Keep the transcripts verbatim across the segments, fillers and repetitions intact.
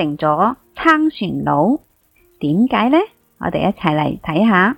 成咗撐船佬。點解呢？我哋一齊嚟睇下。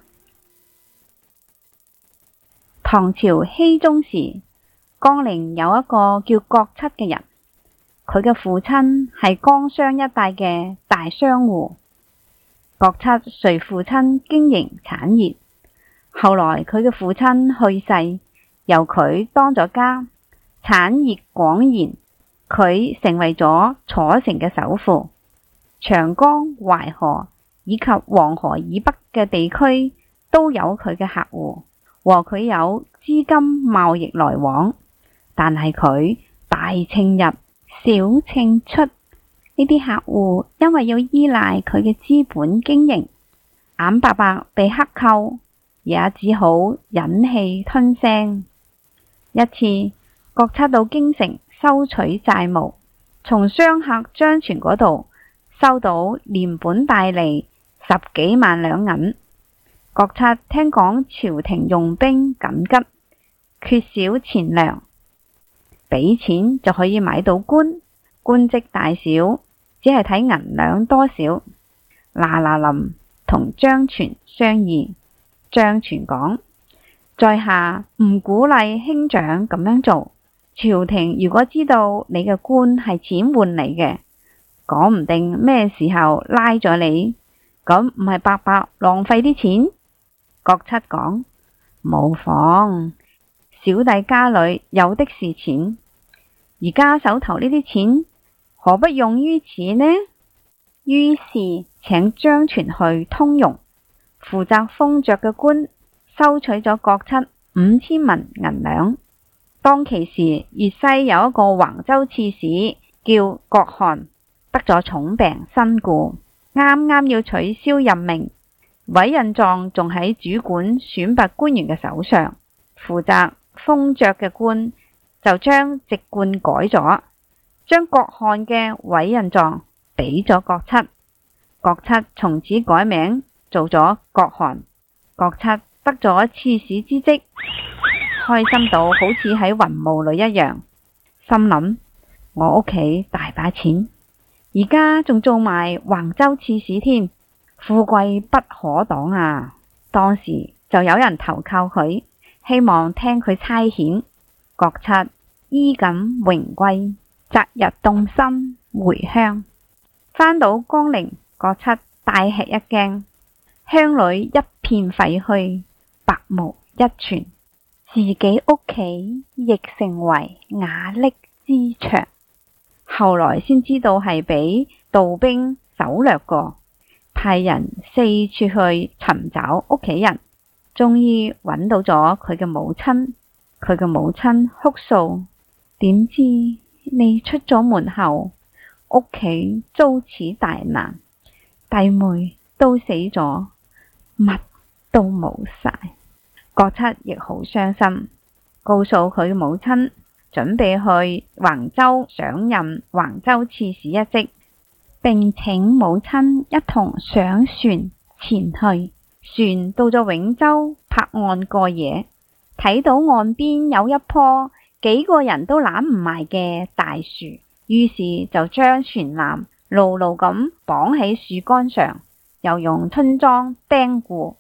唐朝熙宗時，江陵有一個叫郭七嘅人，佢嘅父親係江商一帶嘅大商戶。郭七隨父親經營產業，後來佢嘅父親去世，由佢當咗家，產業廣延，佢成為咗楚城嘅首富。長江、淮河以及黃河以北嘅地區都有佢嘅客戶，和佢有資金貿易來往。但係佢大秤入，小秤出，呢啲客戶因為要依賴佢嘅資本經營，眼白白被克扣，也只好忍氣吞聲。一次，郭七到京城收取債務，從商客張全嗰度收到連本帶利十幾萬兩銀。郭七聽講朝廷用兵緊急，缺少錢糧，俾錢就可以買到官，官職大小只係睇銀兩多少。嗱嗱臨同張全商議，張全講，在下唔鼓勵兄長咁樣做。朝廷如果知道你嘅官係錢換嚟嘅，講唔定咩時候拉咗你，咁唔係白白浪費啲錢？郭七講，冇妨，小弟家裏有的是錢，而家手頭呢啲錢何不用於此呢？於是請張全去通用，負責封爵嘅官，收取咗郭七五千文銀兩。當其時，粵西有一個橫州刺史叫郭漢，得咗重病身故，啱啱要取消任命，委任狀仲喺主管選拔官員嘅手上。負責封爵嘅官就將籍貫改咗，將郭漢嘅委任狀俾咗郭七。郭七從此改名做咗郭漢。郭七得咗刺史之職，開心到好似喺雲霧裏一樣，心諗我屋企大把錢，而家仲做埋橫州刺史添，富貴不可擋啊！當時就有人投靠佢，希望聽佢差遣。郭七衣錦榮歸，擇日動身回鄉。返到江陵，郭七大吃一驚，鄉裏一片廢墟，白毛一存，自己屋企亦成為瓦礫之場。後來先知道係俾盜兵搜掠過，派人四處去尋找屋企人，終於揾到咗佢嘅母親。佢嘅母親哭訴，點知你出咗門後，屋企遭此大難，弟妹都死咗，乜都冇晒。郭七亦好傷心，告訴佢母親準備去橫州上任橫州刺史一職，並請母親一同上船前去。船到咗永州，泊岸過夜，睇到岸邊有一棵幾個人都攬唔埋嘅大樹，於是就將船纜牢牢咁綁喺樹幹上，又用春樁釘固。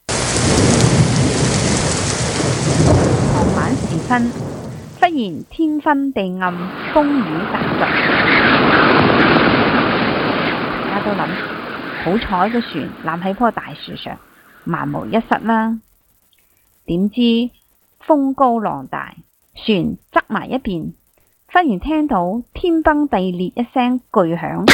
傍晚時分，忽然天昏地暗，風雨大作。大家都諗，好彩個船纜喺棵大樹上，萬無一失啦。點知風高浪大，船側埋一邊，忽然聽到天崩地裂一聲巨響，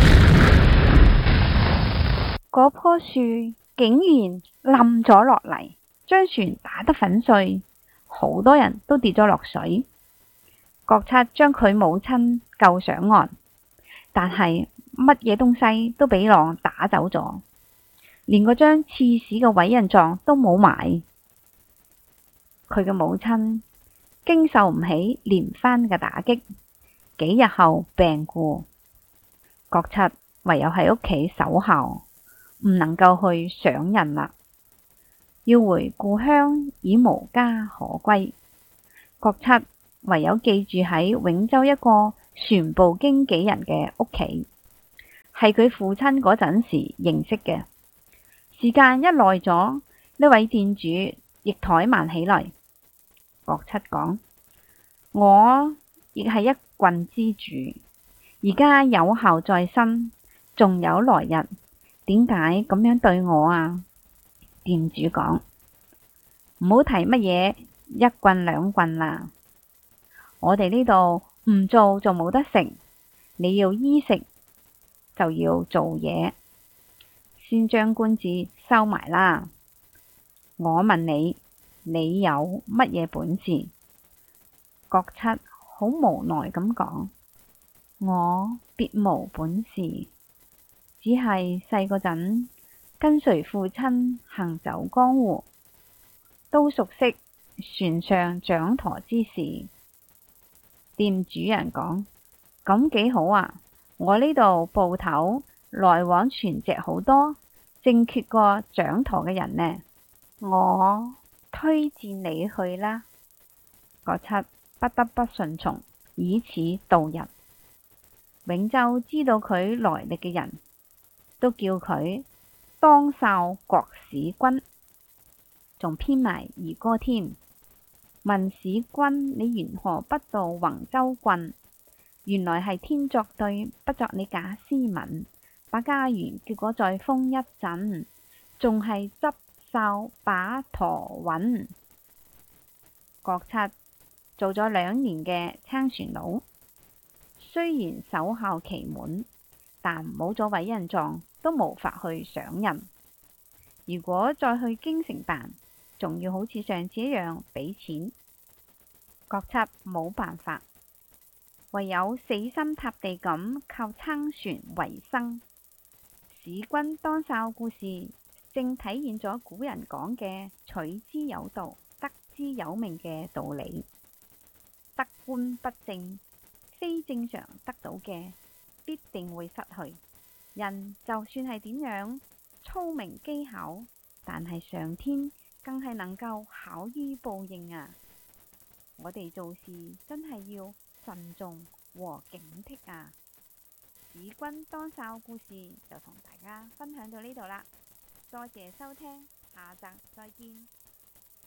嗰棵樹竟然冧咗落嚟，將船打得粉碎，好多人都跌咗落水。郭七將佢母親救上岸，但係乜嘢東西都俾浪打走咗，連嗰張刺史嘅委任狀都冇埋。佢嘅母親經受唔起連番嘅打擊，幾日後病故。郭七唯有喺屋企守孝，唔能夠去上任啦，要回故鄉已無家可歸。郭七唯有寄住喺永州一個船部經紀人嘅屋企。 係佢父親嗰陣時認識嘅。時間一耐咗，呢位店主亦怠慢起嚟。覺七講：我亦係一郡之主，而家有孝在身，仲有來日，點解咁樣對我啊？店主講：唔好提乜嘢一郡兩郡啦，我哋呢度唔做就冇得食，你要衣食就要做嘢，先將官字收埋啦。我問你，你有乜嘢本事？覺七好無奈咁講：我別無本事，只係細嗰陣跟隨父親行走江湖，都熟悉船上掌舵之事。店主人講：咁幾好啊！我呢度埠頭來往船隻好多，正缺個掌舵嘅人呢。我推薦你去啦。覺七不得不順從，以此度日。永州知道佢來歷嘅人都叫佢當哨國使君，仲編埋兒歌添。問使君，你緣何不到橫州郡？原來係天作對，不作你假斯文。把家園結果再封一陣，仲係執哨把舵穩。覺七做咗兩年嘅撐船佬，雖然守孝期滿，但冇咗委任狀都無法去上任。如果再去京城辦，仲要好似上次一樣俾錢。覺七冇辦法，唯有死心塌地咁靠撐船為生。使君當哨故事，正體現咗古人講嘅取之有道，得之有命嘅道理。得官不正，非正常得到嘅，必定會失去。人就算係點樣聰明機巧，但係上天更係能夠巧於報應啊！我哋做事真係要慎重和警惕啊！使君當哨故事就同大家分享到呢度啦，多謝收聽，下集再見。